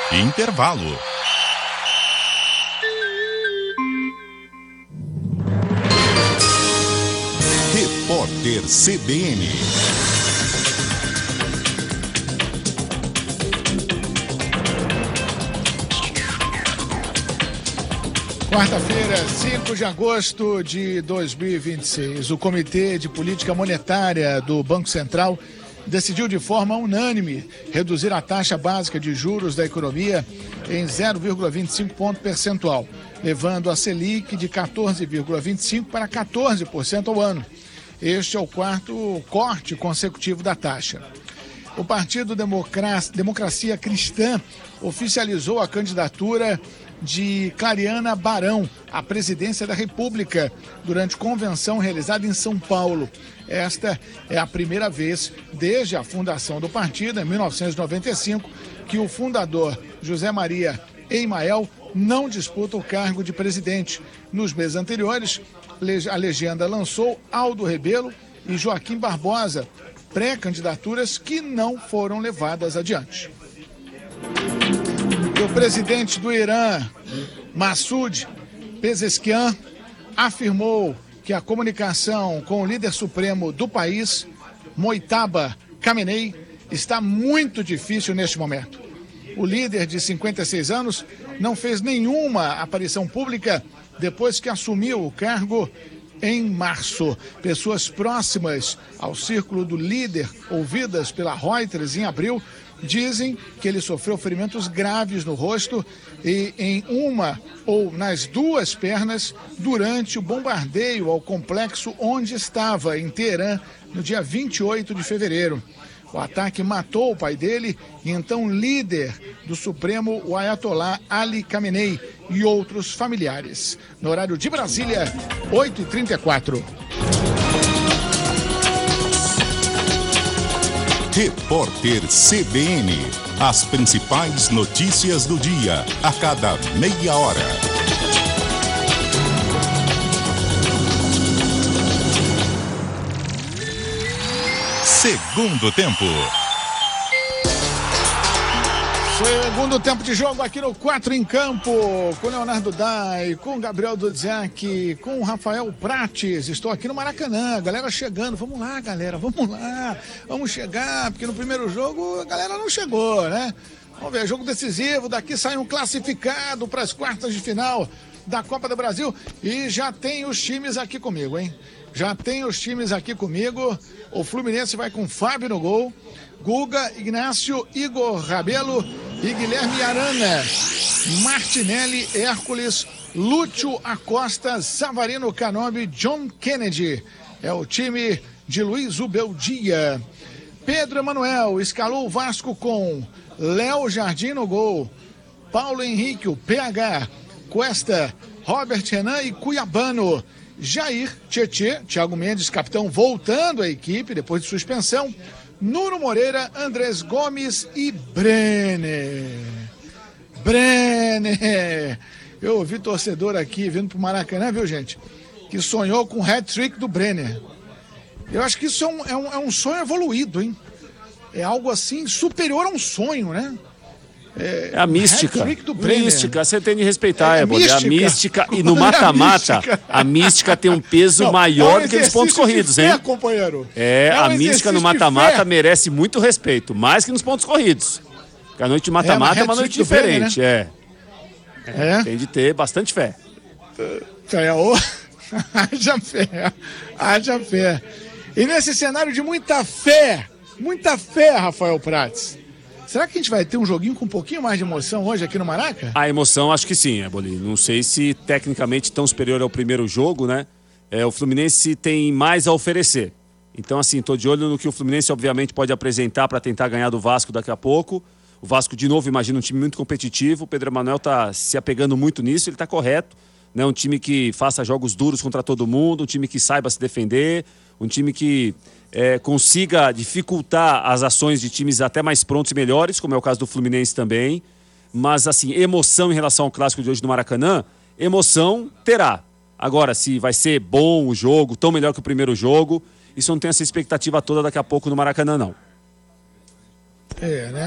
Intervalo. Repórter CBN. Quarta-feira, 5 de agosto de 2026, o Comitê de Política Monetária do Banco Central decidiu de forma unânime reduzir a taxa básica de juros da economia em 0,25 ponto percentual, levando a Selic de 14,25% para 14% ao ano. Este é o quarto corte consecutivo da taxa. O Partido Democracia Cristã oficializou a candidatura de Clariana Barão à presidência da República durante convenção realizada em São Paulo. Esta é a primeira vez desde a fundação do partido, em 1995, que o fundador José Maria Eimael não disputa o cargo de presidente. Nos meses anteriores, a legenda lançou Aldo Rebelo e Joaquim Barbosa, pré-candidaturas que não foram levadas adiante. O presidente do Irã, Massoud Pezeshkian, afirmou que a comunicação com o líder supremo do país, Mojtaba Khamenei, está muito difícil neste momento. O líder de 56 anos não fez nenhuma aparição pública depois que assumiu o cargo em março. Pessoas próximas ao círculo do líder, ouvidas pela Reuters em abril, dizem que ele sofreu ferimentos graves no rosto e em uma ou nas duas pernas durante o bombardeio ao complexo onde estava, em Teherã, no dia 28 de fevereiro. O ataque matou o pai dele e então líder do Supremo, o Ayatollah Ali Khamenei, e outros familiares. No horário de Brasília, 8h34. Repórter CBN. As principais notícias do dia, a cada meia hora. Segundo tempo. Segundo tempo de jogo aqui no 4 em Campo, com Leonardo Dai, com Gabriel Dudziak, com Rafael Prates. Estou aqui no Maracanã, galera chegando. Vamos lá, galera, vamos lá. Vamos chegar, porque no primeiro jogo a galera não chegou, né? Vamos ver, jogo decisivo. Daqui sai um classificado para as quartas de final da Copa do Brasil. E já tem os times aqui comigo, hein? Já tem os times aqui comigo. O Fluminense vai com Fábio no gol, Guga, Ignácio, Igor Rabelo e Guilherme Arana, Martinelli, Hércules, Lúcio Acosta, Savarino Canobi, John Kennedy. É o time de Luiz Ubeldia. Pedro Emanuel escalou o Vasco com Léo Jardim no gol, Paulo Henrique, o PH, Cuesta, Robert Renan e Cuiabano. Jair, Tietê, Thiago Mendes, capitão, voltando à equipe depois de suspensão. Nuno Moreira, Andrés Gomes e Brenner. Eu ouvi torcedor aqui vindo pro Maracanã, viu, gente? Que sonhou com o hat-trick do Brenner. Eu acho que isso é um sonho evoluído, hein? É algo assim superior a um sonho, né? É a mística. Mística, você tem de respeitar, Eboli. É a mística. E no mata-mata, a mística tem um peso maior do que nos pontos corridos, hein? Companheiro. A mística no mata-mata merece muito respeito, mais que nos pontos corridos. Porque a noite de mata-mata é uma noite diferente, né? Tem de ter bastante fé. Haja fé. E nesse cenário de muita fé, Rafael Prates, será que a gente vai ter um joguinho com um pouquinho mais de emoção hoje aqui no Maraca? A emoção, acho que sim, Eboli. Não sei se tecnicamente tão superior ao primeiro jogo, né? O Fluminense tem mais a oferecer. Então, assim, tô de olho no que o Fluminense, obviamente, pode apresentar para tentar ganhar do Vasco daqui a pouco. O Vasco, de novo, imagina um time muito competitivo. O Pedro Emanuel tá se apegando muito nisso, ele tá correto. Né? Um time que faça jogos duros contra todo mundo, um time que saiba se defender, um time que consiga dificultar as ações de times até mais prontos e melhores, como é o caso do Fluminense também. Mas, assim, emoção em relação ao clássico de hoje do Maracanã, emoção terá. Agora, se vai ser bom o jogo, tão melhor que o primeiro jogo, isso não tem essa expectativa toda daqui a pouco no Maracanã, não. Né?